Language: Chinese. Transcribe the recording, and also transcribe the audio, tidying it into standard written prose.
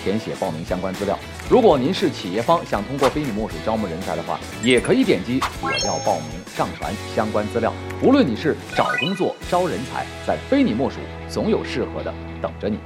填写报名相关资料。如果您是企业方，想通过非你莫属招募人才的话，也可以点击我要报名，上传相关资料。无论你是找工作、招人才，在非你莫属总有适合的等着你。